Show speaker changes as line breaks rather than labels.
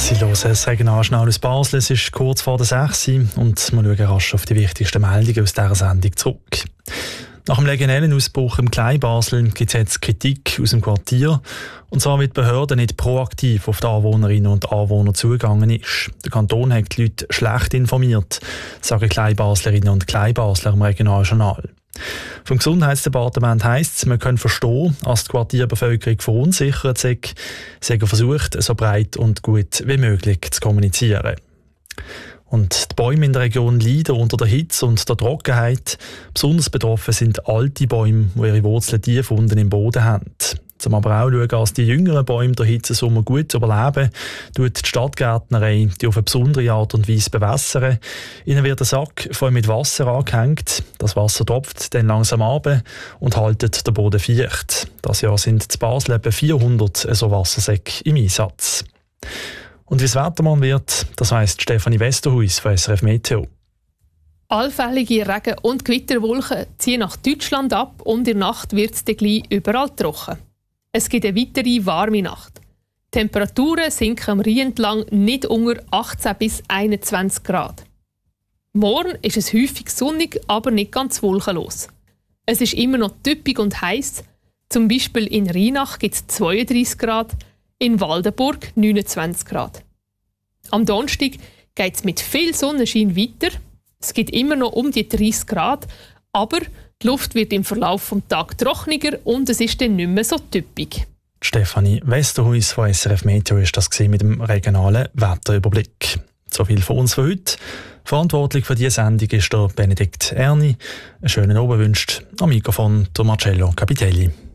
Sie hören das Regionaljournal aus Basel. Es ist kurz vor der 6 Uhr und wir schauen rasch auf die wichtigsten Meldungen aus dieser Sendung zurück. Nach dem Legionellenausbruch im Kleinbasel gibt es jetzt Kritik aus dem Quartier. Und zwar, weil die Behörde nicht proaktiv auf die Anwohnerinnen und Anwohner zugegangen ist. Der Kanton hat die Leute schlecht informiert, sagen Kleinbaslerinnen und Kleinbasler im Regionaljournal. Vom Gesundheitsdepartement heisst es, man kann verstehen, dass die Quartierbevölkerung verunsichert sei, sie haben versucht, so breit und gut wie möglich zu kommunizieren. Und die Bäume in der Region leiden unter der Hitze und der Trockenheit. Besonders betroffen sind alte Bäume, die ihre Wurzeln tief unten im Boden haben. Um aber auch zu schauen, dass die jüngeren Bäume den Hitzesommer gut überleben, tut die Stadtgärtnerei die auf eine besondere Art und Weise bewässern. Ihnen wird ein Sack voll mit Wasser angehängt. Das Wasser tropft dann langsam runter und haltet den Boden feucht. Dieses Jahr sind in Basel etwa 400 so Wassersäcke im Einsatz. Und wie das Wetter morgen wird, das weiss Stefanie Westerhuis von SRF Meteo.
Allfällige Regen- und Gewitterwolken ziehen nach Deutschland ab und in der Nacht wird es dann gleich überall trocken. Es gibt eine weitere warme Nacht. Die Temperaturen sinken am Rhein entlang nicht unter 18 bis 21 Grad. Morgen ist es häufig sonnig, aber nicht ganz wolkenlos. Es ist immer noch typisch und heiß. Zum Beispiel in Rheinach gibt es 32 Grad, in Waldenburg 29 Grad. Am Donnerstag geht es mit viel Sonnenschein weiter. Es gibt immer noch um die 30 Grad, aber die Luft wird im Verlauf des Tages trockener und es ist dann nicht mehr so typisch.
Stefanie Westerhuis von SRF Meteo ist das mit dem regionalen Wetterüberblick. So viel von uns für heute. Verantwortlich für diese Sendung ist der Benedikt Erni. Einen schönen Abend wünscht am Mikrofon der Marcello Capitelli.